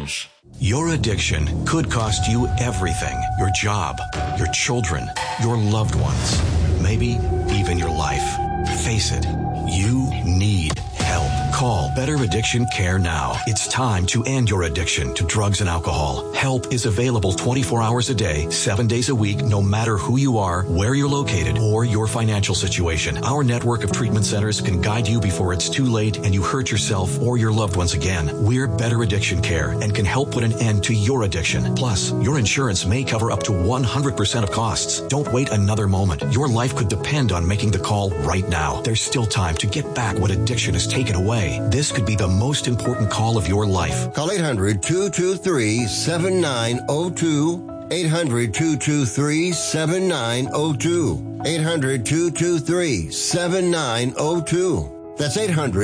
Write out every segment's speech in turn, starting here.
listeners. Your addiction could cost you everything. Your job, your children, your loved ones, maybe even your life. Face it, you need help. Call Better Addiction Care now. It's time to end your addiction to drugs and alcohol. Help is available 24 hours a day, 7 days a week, no matter who you are, where you're located, or your financial situation. Our network of treatment centers can guide you before it's too late and you hurt yourself or your loved ones again. We're Better Addiction Care and can help put an end to your addiction. Plus, your insurance may cover up to 100% of costs. Don't wait another moment. Your life could depend on making the call right now. There's still time to get back what addiction has taken away. This could be the most important call of your life. Call 800-223-7902. 800-223-7902. 800-223-7902. That's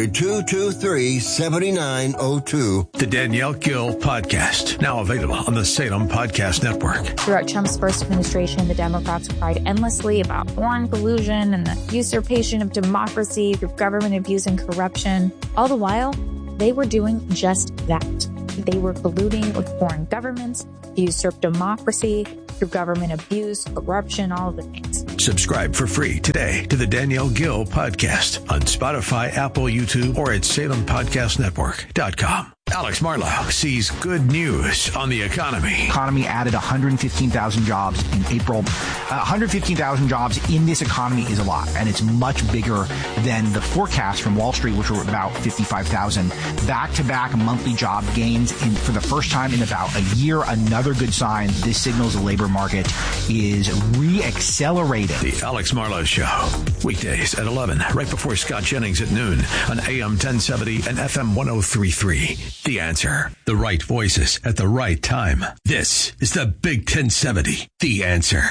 800-223-7902. The Danielle Gill Podcast, now available on the Salem Podcast Network. Throughout Trump's first administration, the Democrats cried endlessly about foreign collusion and the usurpation of democracy through government abuse and corruption. All the while, they were doing just that. They were colluding with foreign governments to usurp democracy through government abuse, corruption, all of the things. Subscribe for free today to the Danielle Gill Podcast on Spotify, Apple, YouTube, or at SalemPodcastNetwork.com. Alex Marlow sees good news on the economy. Economy added 115,000 jobs in April. 115,000 jobs in this economy is a lot, and it's much bigger than the forecast from Wall Street, which were about 55,000. Back-to-back monthly job gains for the first time in about a year. Another good sign. This signals the labor market is re-accelerating. The Alex Marlow Show. Weekdays at 11, right before Scott Jennings at noon on AM 1070 and FM 1033. The Answer. The right voices at the right time. This is the Big 1070. The Answer.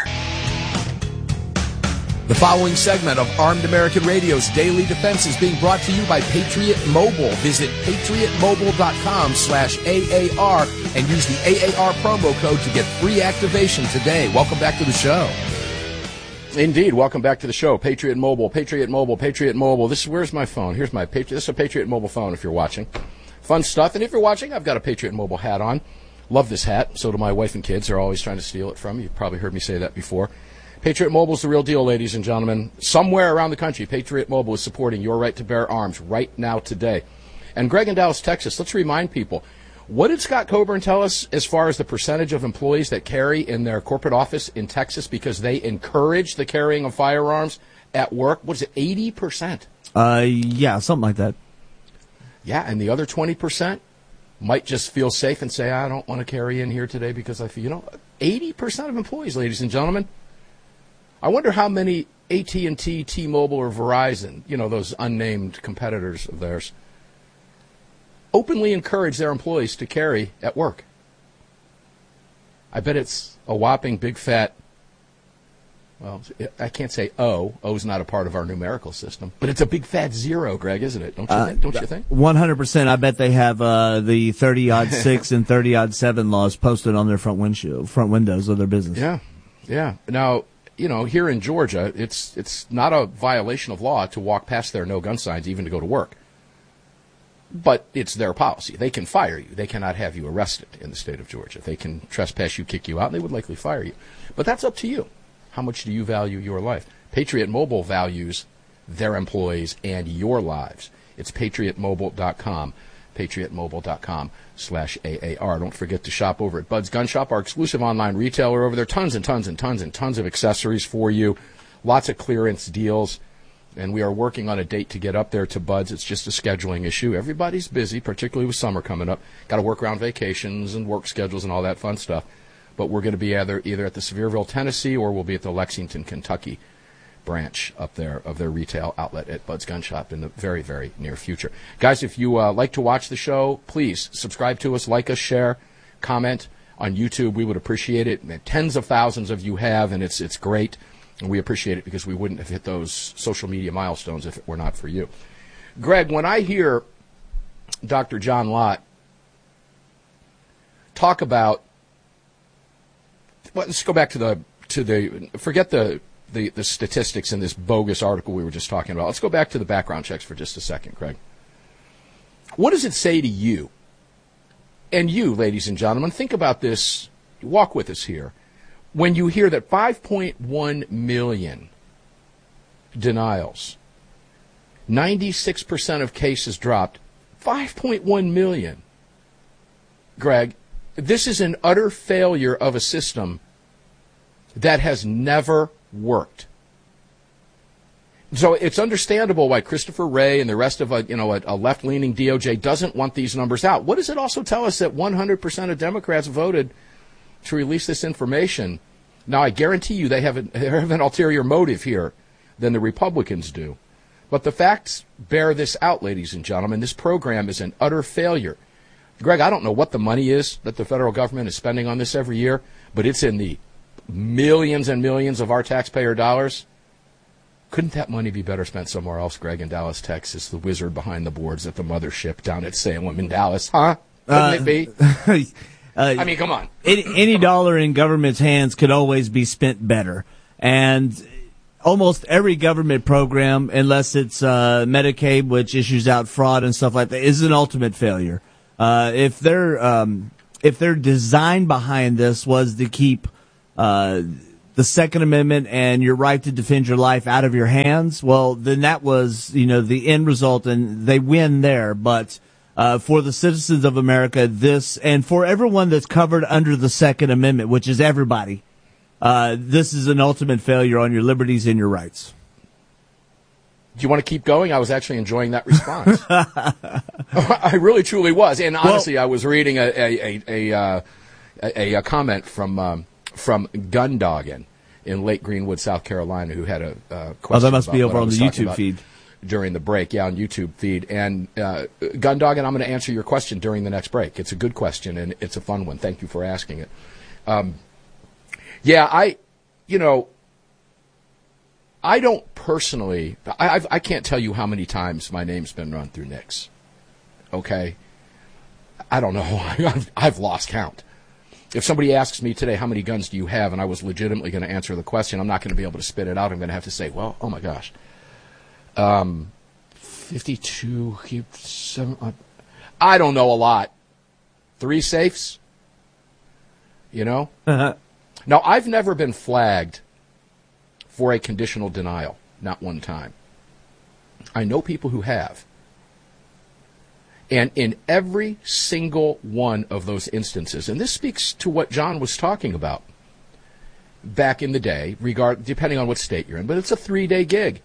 The following segment of Armed American Radio's Daily Defense is being brought to you by Patriot Mobile. Visit patriotmobile.com/AAR and use the AAR promo code to get free activation today. Welcome back to the show. Indeed, welcome back to the show. Patriot Mobile, Patriot Mobile, Patriot Mobile. Where's my phone? Here's my Patriot. This is a Patriot Mobile phone if you're watching. Fun stuff. And if you're watching, I've got a Patriot Mobile hat on. Love this hat. So do my wife and kids. They're always trying to steal it from me. You've probably heard me say that before. Patriot Mobile is the real deal, ladies and gentlemen. Somewhere around the country, Patriot Mobile is supporting your right to bear arms right now today. And Greg in Dallas, Texas, let's remind people, what did Scott Coburn tell us as far as the percentage of employees that carry in their corporate office in Texas because they encourage the carrying of firearms at work? What is it, 80%? Yeah, something like that. Yeah, and the other 20% might just feel safe and say, I don't want to carry in here today because I feel, 80% of employees, ladies and gentlemen. I wonder how many AT&T, T-Mobile, or Verizon, those unnamed competitors of theirs, openly encourage their employees to carry at work. I bet it's a whopping big fat, well, I can't say O. O's not a part of our numerical system. But it's a big fat zero, Greg, isn't it? Don't you think? 100%. I bet they have the 30-6 and 30-7 laws posted on their front windows of their business. Yeah. Now, here in Georgia, it's not a violation of law to walk past their no-gun signs, even to go to work. But it's their policy. They can fire you. They cannot have you arrested in the state of Georgia. They can trespass you, kick you out, and they would likely fire you. But that's up to you. How much do you value your life? Patriot Mobile values their employees and your lives. It's patriotmobile.com. patriotmobile.com/AAR. Don't forget to shop over at Bud's Gun Shop, our exclusive online retailer over there. Tons and tons and tons and tons of accessories for you. Lots of clearance deals. And we are working on a date to get up there to Bud's. It's just a scheduling issue. Everybody's busy, particularly with summer coming up. Got to work around vacations and work schedules and all that fun stuff. But we're going to be either at the Sevierville, Tennessee, or we'll be at the Lexington, Kentucky branch up there of their retail outlet at Bud's Gun Shop in the very, very near future. Guys, if you like to watch the show, please subscribe to us, like us, share, comment on YouTube. We would appreciate it. And tens of thousands of you have, and it's great. And we appreciate it because we wouldn't have hit those social media milestones if it were not for you. Greg, when I hear Dr. John Lott talk about, well, let's go back to the forget the statistics in this bogus article we were just talking about. Let's go back to the background checks for just a second, Greg. What does it say to you And you, ladies and gentlemen, think about this. Walk with us here. When you hear that 5.1 million denials, 96% of cases dropped, 5.1 million. Greg, this is an utter failure of a system that has never worked. So it's understandable why Christopher Wray and the rest of a left-leaning DOJ doesn't want these numbers out. What does it also tell us that 100% of Democrats voted to release this information? Now, I guarantee you they have an ulterior motive here than the Republicans do. But the facts bear this out, ladies and gentlemen. This program is an utter failure. Greg, I don't know what the money is that the federal government is spending on this every year, but it's in the millions and millions of our taxpayer dollars. Couldn't that money be better spent somewhere else, Greg, in Dallas, Texas, the wizard behind the boards at the mothership down at Salem in Dallas, huh? Couldn't it be? I mean, come on. Any dollar in government's hands could always be spent better. And almost every government program, unless it's Medicaid, which issues out fraud and stuff like that, is an ultimate failure. If their design behind this was to keep the Second Amendment and your right to defend your life out of your hands, well, then that was, the end result, and they win there. But for the citizens of America, and for everyone that's covered under the Second Amendment, which is everybody, this is an ultimate failure on your liberties and your rights. Do you want to keep going? I was actually enjoying that response. I really, truly was. And honestly, I was reading a comment from Gundoggin in Lake Greenwood, South Carolina, who had a question. Oh, that must be over on the YouTube feed. During the break, on YouTube feed. And Gundoggin, I'm going to answer your question during the next break. It's a good question, and it's a fun one. Thank you for asking it. I don't personally, I can't tell you how many times my name's been run through Nix. Okay? I don't know. I've lost count. If somebody asks me today, how many guns do you have, and I was legitimately going to answer the question, I'm not going to be able to spit it out. I'm going to have to say, well, oh my gosh. 52, 7, I don't know a lot. 3 safes? Now, I've never been flagged for a conditional denial, not one time. I know people who have. And in every single one of those instances, and this speaks to what John was talking about back in the day, depending on what state you're in, but it's a 3-day gig.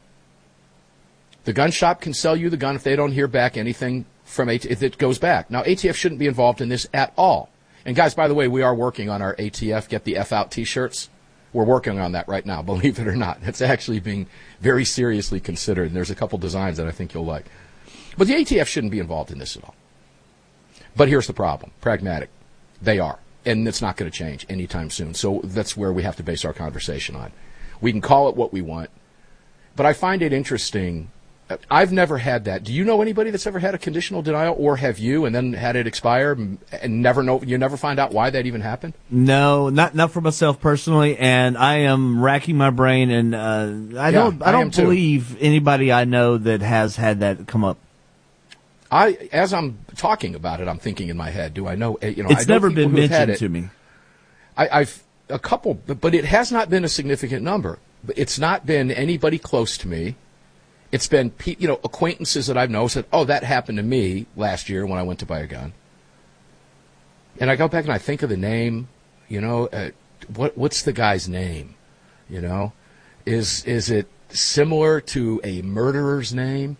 The gun shop can sell you the gun if they don't hear back anything from ATF, if it goes back. Now, ATF shouldn't be involved in this at all. And guys, by the way, we are working on our ATF Get the F Out t-shirts. We're working on that right now, believe it or not. It's actually being very seriously considered, and there's a couple designs that I think you'll like. But the ATF shouldn't be involved in this at all. But here's the problem. Pragmatic. They are. And it's not going to change anytime soon. So that's where we have to base our conversation on. We can call it what we want. But I find it interesting. I've never had that. Do you know anybody that's ever had a conditional denial, or have you, and then had it expire and you never find out why that even happened? No, not for myself personally, and I am racking my brain, and I don't believe anybody I know that has had that come up. As I'm talking about it, I'm thinking in my head, do I know? It's never been mentioned to me. I've a couple, but it has not been a significant number. It's not been anybody close to me. It's been, acquaintances that I've known said, oh, that happened to me last year when I went to buy a gun. And I go back and I think of the name, what's the guy's name? Is it similar to a murderer's name?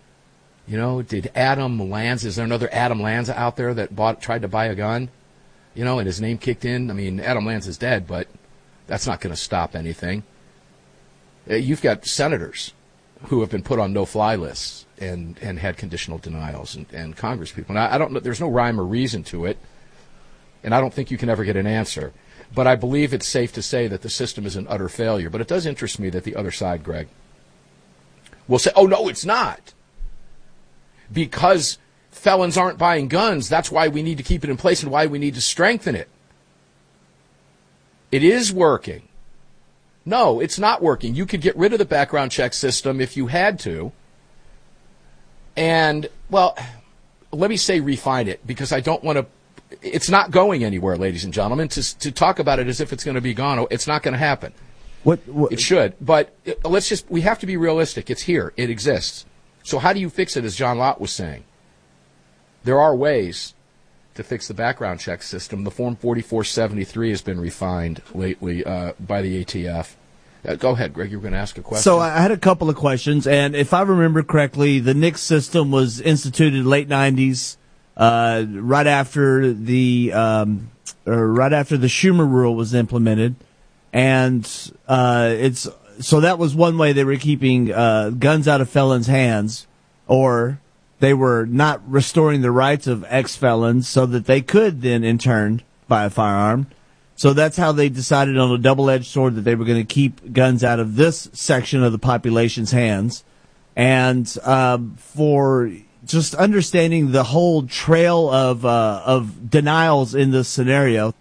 Did Adam Lanza, is there another Adam Lanza out there that tried to buy a gun? And his name kicked in? I mean, Adam Lanza's dead, but that's not going to stop anything. You've got senators who have been put on no-fly lists and had conditional denials, and Congress people. Now, I don't know, there's no rhyme or reason to it, and I don't think you can ever get an answer. But I believe it's safe to say that the system is an utter failure. But it does interest me that the other side, Greg, will say, oh, no, it's not. Because felons aren't buying guns, that's why we need to keep it in place and why we need to strengthen it. It is working. No, it's not working. You could get rid of the background check system if you had to. And, well, let me say refine it, because I don't want to it's not going anywhere, ladies and gentlemen. To talk about it as if it's going to be gone, it's not going to happen. What? It should, but we have to be realistic. It's here. It exists. So how do you fix it, as John Lott was saying? There are ways to fix the background check system. The Form 4473 has been refined lately by the ATF. Go ahead, Greg. You were going to ask a question. So I had a couple of questions, and if I remember correctly, the NICS system was instituted late 90s, right after the Schumer rule was implemented, and so that was one way they were keeping guns out of felons' hands, or they were not restoring the rights of ex-felons so that they could then in turn buy a firearm. So that's how they decided on a double-edged sword that they were going to keep guns out of this section of the population's hands. And for just understanding the whole trail of denials in this scenario,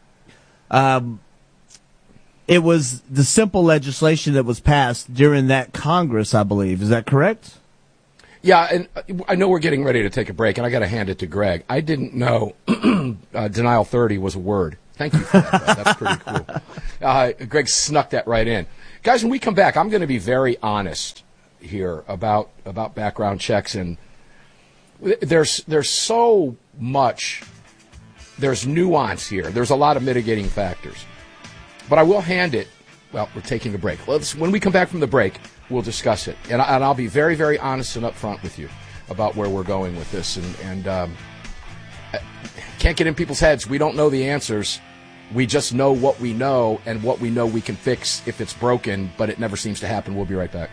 it was the simple legislation that was passed during that Congress, I believe. Is that correct? Yeah, and I know we're getting ready to take a break, and I got to hand it to Greg. I didn't know denial 30 was a word. Thank you for that. That's pretty cool. Greg snuck that right in. Guys, when we come back, I'm going to be very honest here about background checks. And there's so much, there's nuance here. There's a lot of mitigating factors. But I will hand it, well, we're taking a break. When we come back from the break, we'll discuss it. And I'll be very, very honest and upfront with you about where we're going with this. And can't get in people's heads. We don't know the answers. We just know what we know, and what we know we can fix if it's broken, but it never seems to happen. We'll be right back.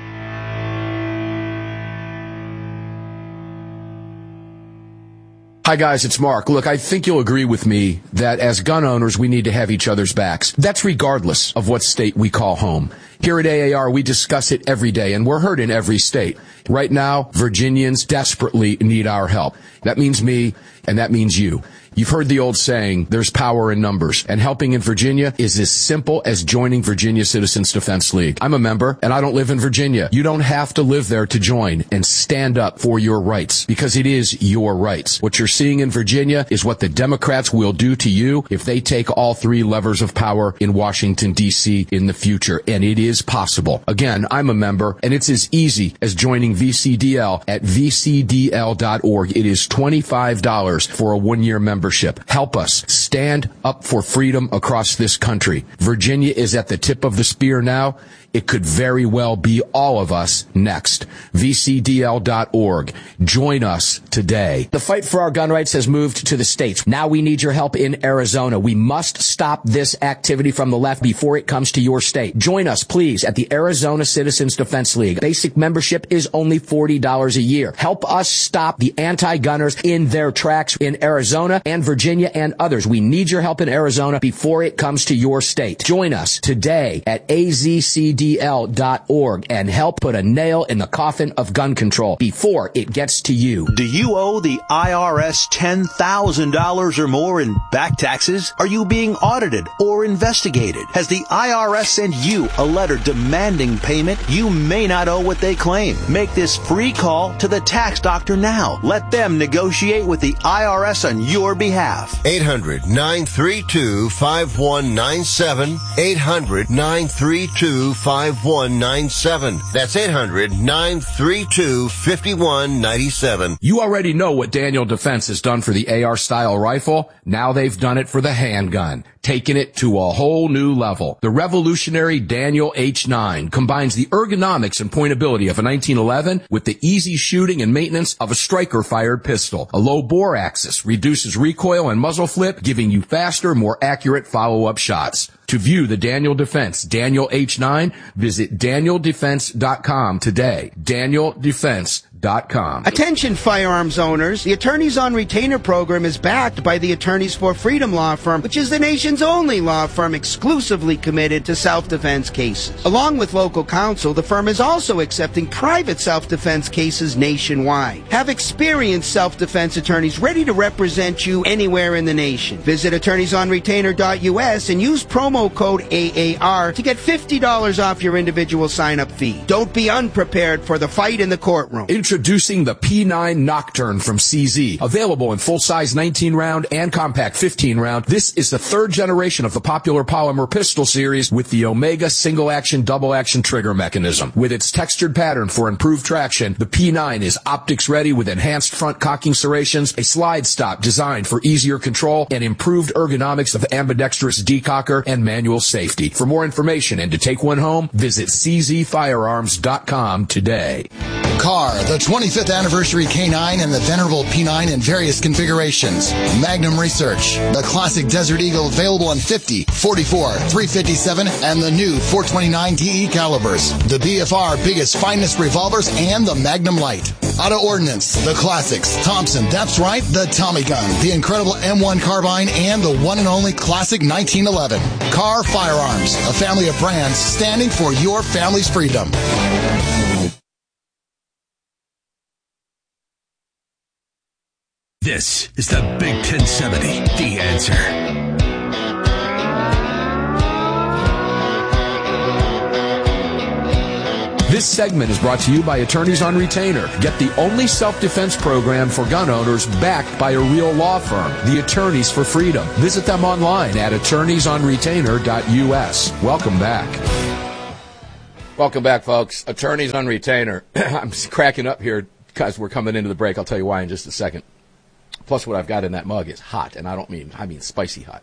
Hi, guys, it's Mark. Look, I think you'll agree with me that as gun owners, we need to have each other's backs. That's regardless of what state we call home. Here at AAR, we discuss it every day, and we're heard in every state. Right now, Virginians desperately need our help. That means me, and that means you. You've heard the old saying, there's power in numbers, and helping in Virginia is as simple as joining Virginia Citizens Defense League. I'm a member, and I don't live in Virginia. You don't have to live there to join and stand up for your rights, because it is your rights. What you're seeing in Virginia is what the Democrats will do to you if they take all three levers of power in Washington, D.C. in the future, and it is possible. Again, I'm a member, and it's as easy as joining VCDL at vcdl.org. It is $25 for a one-year membership. Help us stand up for freedom across this country. Virginia is at the tip of the spear now. It could very well be all of us next. VCDL.org. Join us today. The fight for our gun rights has moved to the states. Now we need your help in Arizona. We must stop this activity from the left before it comes to your state. Join us, please, at the Arizona Citizens Defense League. Basic membership is only $40 a year. Help us stop the anti-gunners in their tracks in Arizona and Virginia and others. We need your help in Arizona before it comes to your state. Join us today at AZCDL.org and help put a nail in the coffin of gun control before it gets to you. Do you owe the IRS $10,000 or more in back taxes? Are you being audited or investigated? Has the IRS sent you a letter demanding payment? You may not owe what they claim. Make this free call to the tax doctor now. Let them negotiate with the IRS on your behalf. 800-932-5197. 800-932-5197. That's 800-932-5197. You already know what Daniel Defense has done for the AR-style rifle. Now they've done it for the handgun, taking it to a whole new level. The revolutionary Daniel H9 combines the ergonomics and pointability of a 1911 with the easy shooting and maintenance of a striker-fired pistol. A low bore axis reduces recoil and muzzle flip, giving you faster, more accurate follow-up shots. To view the Daniel Defense Daniel H9, visit DanielDefense.com today. DanielDefense.com. Attention firearms owners, the Attorneys on Retainer program is backed by the Attorneys for Freedom law firm, which is the nation's only law firm exclusively committed to self-defense cases. Along with local counsel, the firm is also accepting private self-defense cases nationwide. Have experienced self-defense attorneys ready to represent you anywhere in the nation. Visit attorneysonretainer.us and use promo promo code AAR to get $50 off your individual sign-up fee. Don't be unprepared for the fight in the courtroom. Introducing the P9 Nocturne from CZ. Available in full-size 19-round and compact 15-round. This is the third generation of the popular polymer pistol series with the Omega single-action, double-action trigger mechanism. With its textured pattern for improved traction, the P9 is optics-ready with enhanced front cocking serrations, a slide stop designed for easier control, and improved ergonomics of ambidextrous decocker and manual safety. For more information and to take one home, visit czfirearms.com today. Car, the 25th anniversary K9 and the venerable P9 in various configurations. Magnum Research, the classic Desert Eagle available in 50, 44, 357, and the new 429 DE calibers. The BFR biggest, finest revolvers and the Magnum Light. Auto Ordnance, the classics. Thompson, that's right, the Tommy gun, the incredible M1 carbine, and the one and only classic 1911. Car Firearms, a family of brands standing for your family's freedom. This is the Big 1070, The Answer. This segment is brought to you by Attorneys on Retainer. Get the only self-defense program for gun owners backed by a real law firm, the Attorneys for Freedom. Visit them online at attorneysonretainer.us. Welcome back. Welcome back, folks. Attorneys on Retainer. I'm cracking up here because we're coming into the break. I'll tell you why in just a second. Plus, what I've got in that mug is hot, and I mean spicy hot.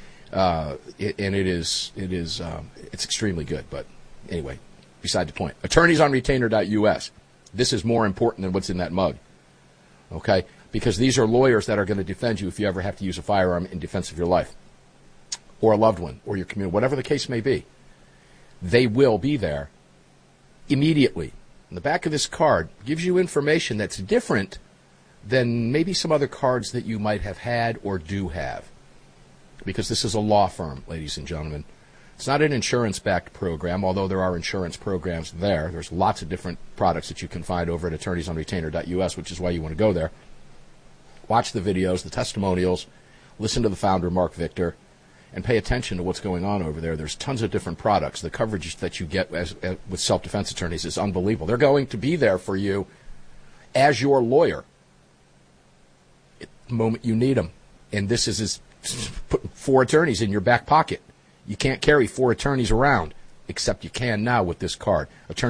It's extremely good. But anyway, beside the point. AttorneysOnRetainer.us. This is more important than what's in that mug. Okay, because these are lawyers that are going to defend you if you ever have to use a firearm in defense of your life, or a loved one, or your community, whatever the case may be. They will be there immediately. And the back of this card gives you information that's different than maybe some other cards that you might have had or do have. Because this is a law firm, ladies and gentlemen. It's not an insurance-backed program, although there are insurance programs there. There's lots of different products that you can find over at attorneysonretainer.us, which is why you want to go there. Watch the videos, the testimonials, listen to the founder, Mark Victor, and pay attention to what's going on over there. There's tons of different products. The coverage that you get with self-defense attorneys is unbelievable. They're going to be there for you as your lawyer at the moment you need them. And this is putting 4 attorneys in your back pocket. You can't carry 4 attorneys around, except you can now with this card.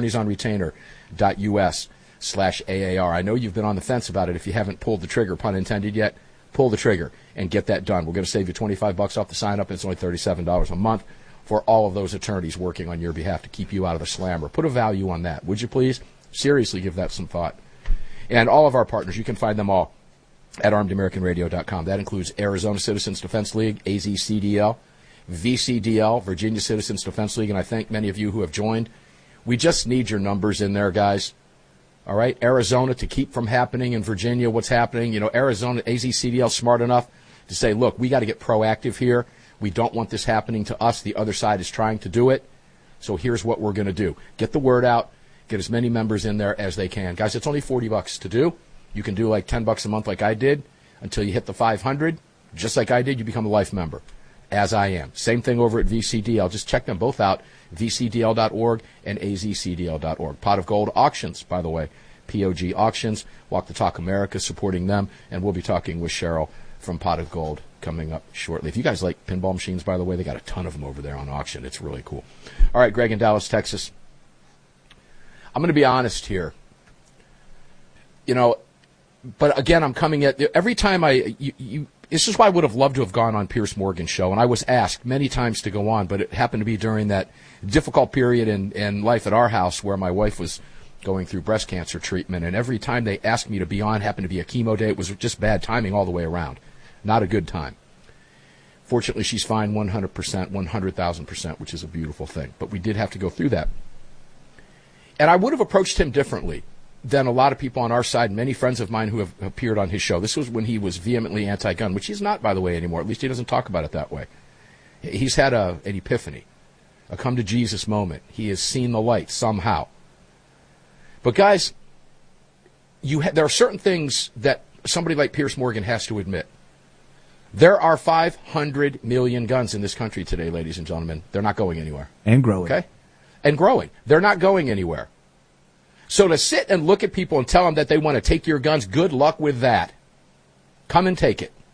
AttorneysOnRetainer.us/AAR. I know you've been on the fence about it. If you haven't pulled the trigger, pun intended, yet, pull the trigger and get that done. We're going to save you $25 off the sign-up. It's only $37 a month for all of those attorneys working on your behalf to keep you out of the slammer. Put a value on that, would you please? Seriously, give that some thought. And all of our partners, you can find them all at ArmedAmericanRadio.com. That includes Arizona Citizens Defense League, AZCDL, VCDL, Virginia Citizens Defense League, and I thank many of you who have joined. We just need your numbers in there, guys. All right, Arizona to keep from happening in Virginia, what's happening. You know, Arizona, AZCDL, smart enough to say, look, we got to get proactive here. We don't want this happening to us. The other side is trying to do it. So here's what we're going to do. Get the word out. Get as many members in there as they can. Guys, it's only $40 to do. You can do like $10 a month like I did until you hit the 500. Just like I did, you become a life member, as I am. Same thing over at VCDL. Just check them both out, vcdl.org and azcdl.org. Pot of Gold Auctions, by the way, POG Auctions, Walk the Talk America, supporting them, and we'll be talking with Cheryl from Pot of Gold coming up shortly. If you guys like pinball machines, by the way, they got a ton of them over there on auction. It's really cool. All right, Greg in Dallas, Texas. I'm going to be honest here. You know, but again, I'm coming at every time this is why I would have loved to have gone on Piers Morgan's show, and I was asked many times to go on, but it happened to be during that difficult period in life at our house where my wife was going through breast cancer treatment, and every time they asked me to be on, happened to be a chemo day. It was just bad timing all the way around. Not a good time. Fortunately, she's fine 100%, 100,000%, which is a beautiful thing. But we did have to go through that. And I would have approached him differently than a lot of people on our side, many friends of mine who have appeared on his show. This was when he was vehemently anti-gun, which he's not, by the way, anymore. At least he doesn't talk about it that way. He's had an epiphany, a come-to-Jesus moment. He has seen the light somehow. But, guys, there are certain things that somebody like Piers Morgan has to admit. There are 500 million guns in this country today, ladies and gentlemen. They're not going anywhere. And growing. Okay? And growing. They're not going anywhere. So to sit and look at people and tell them that they want to take your guns, good luck with that. Come and take it.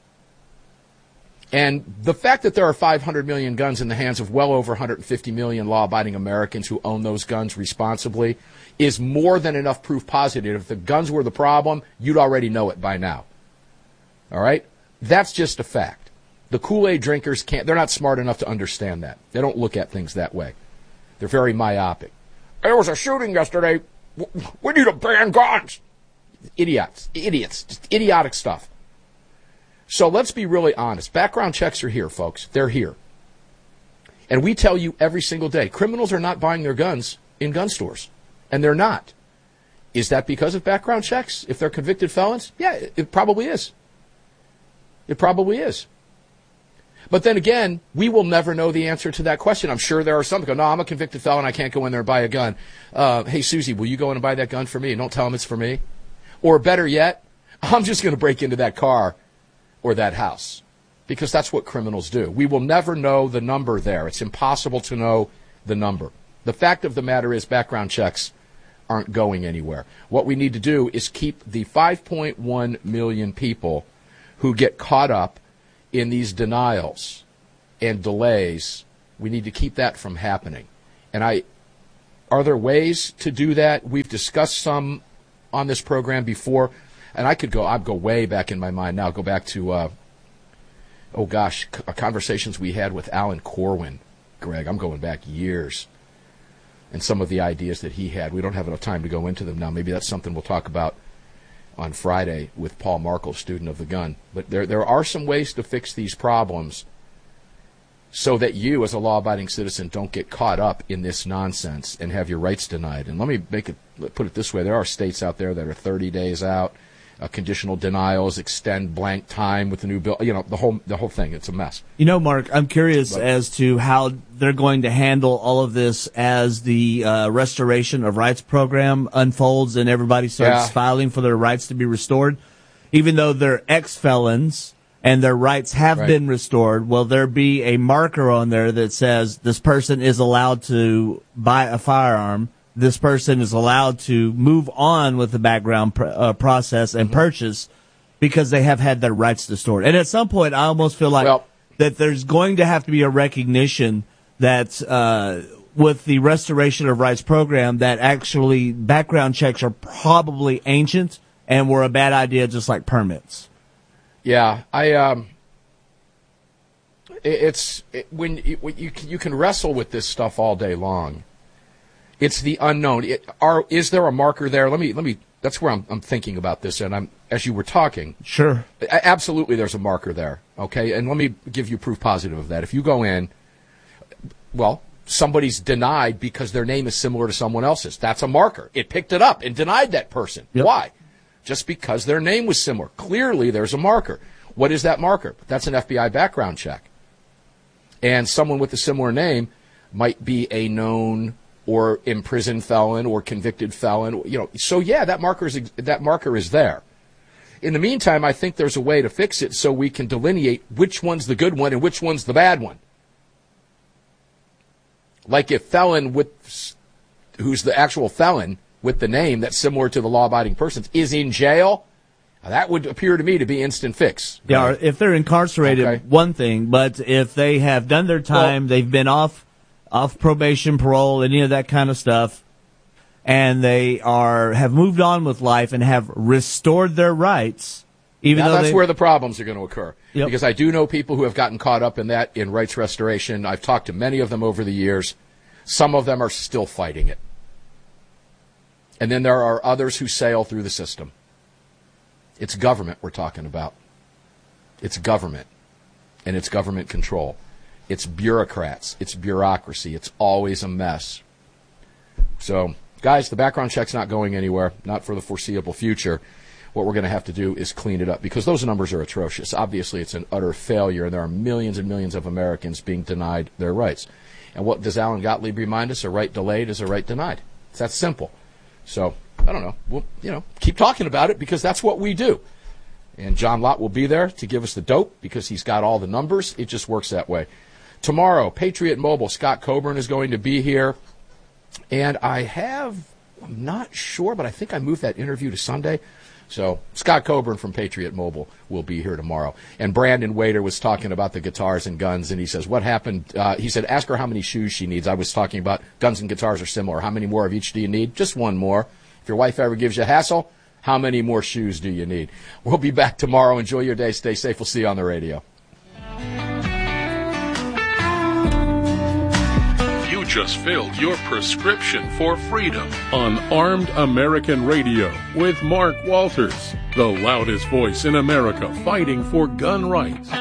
And the fact that there are 500 million guns in the hands of well over 150 million law-abiding Americans who own those guns responsibly is more than enough proof positive. If the guns were the problem, you'd already know it by now. All right? That's just a fact. The Kool-Aid drinkers they're not smart enough to understand that. They don't look at things that way. They're very myopic. There was a shooting yesterday. We need to ban guns. Idiots, just idiotic stuff. So let's be really honest. Background checks are here, folks. They're here. And we tell you every single day, criminals are not buying their guns in gun stores. And they're not. Is that because of background checks? If they're convicted felons? Yeah, it probably is. It probably is. But then again, we will never know the answer to that question. I'm sure there are some who go, no, I'm a convicted felon. I can't go in there and buy a gun. Hey, Susie, will you go in and buy that gun for me? And don't tell them it's for me. Or better yet, I'm just going to break into that car or that house. Because that's what criminals do. We will never know the number there. It's impossible to know the number. The fact of the matter is background checks aren't going anywhere. What we need to do is keep the 5.1 million people who get caught up in these denials and delays. We need to keep that from happening. And are there ways to do that? We've discussed some on this program before, and I'd go way back in my mind now, go back to, conversations we had with Alan Corwin, Greg. I'm going back years. And some of the ideas that he had. We don't have enough time to go into them now. Maybe that's something we'll talk about on Friday with Paul Markle, student of the gun. But there are some ways to fix these problems so that you, as a law-abiding citizen, don't get caught up in this nonsense and have your rights denied. And let me put it this way. There are states out there that are 30 days out. Conditional denials extend blank time with the new bill. You know, the whole thing. It's a mess. You know, Mark, I'm curious as to how they're going to handle all of this as the Restoration of Rights program unfolds and everybody starts filing for their rights to be restored. Even though they're ex-felons and their rights have been restored, will there be a marker on there that says this person is allowed to buy a firearm? This person is allowed to move on with the background process and purchase because they have had their rights restored. And at some point, I almost feel like that there's going to have to be a recognition that with the Restoration of Rights program, that actually background checks are probably ancient and were a bad idea, just like permits. Yeah, when you can wrestle with this stuff all day long. It's the unknown. Is there a marker there? Let me. That's where I'm thinking about this, and as you were talking. Sure. Absolutely, there's a marker there. Okay, and let me give you proof positive of that. If you go in, somebody's denied because their name is similar to someone else's. That's a marker. It picked it up and denied that person. Yep. Why? Just because their name was similar. Clearly, there's a marker. What is that marker? That's an FBI background check. And someone with a similar name might be a known or imprisoned felon or convicted felon, So yeah, that marker is there. In the meantime, I think there's a way to fix it so we can delineate which one's the good one and which one's the bad one. Like if felon who's the actual felon with the name that's similar to the law-abiding person's is in jail, that would appear to me to be instant fix. Yeah, if they're incarcerated, one thing, but if they have done their time, they've been off probation, parole, any of that kind of stuff, and they have moved on with life and have restored their rights. That's where the problems are going to occur. Yep. Because I do know people who have gotten caught up in that in rights restoration. I've talked to many of them over the years. Some of them are still fighting it. And then there are others who sail through the system. It's government we're talking about. It's government. And it's government control. It's bureaucrats. It's bureaucracy. It's always a mess. So, guys, the background check's not going anywhere, not for the foreseeable future. What we're going to have to do is clean it up because those numbers are atrocious. Obviously, it's an utter failure, and there are millions and millions of Americans being denied their rights. And what does Alan Gottlieb remind us? A right delayed is a right denied. It's that simple. So, I don't know. We'll, keep talking about it because that's what we do. And John Lott will be there to give us the dope because he's got all the numbers. It just works that way. Tomorrow, Patriot Mobile, Scott Coburn is going to be here. And I'm not sure, but I think I moved that interview to Sunday. So Scott Coburn from Patriot Mobile will be here tomorrow. And Brandon Wader was talking about the guitars and guns, and he says, what happened? He said, ask her how many shoes she needs. I was talking about guns and guitars are similar. How many more of each do you need? Just one more. If your wife ever gives you a hassle, how many more shoes do you need? We'll be back tomorrow. Enjoy your day. Stay safe. We'll see you on the radio. You just filled your prescription for freedom on Armed American Radio with Mark Walters, the loudest voice in America fighting for gun rights.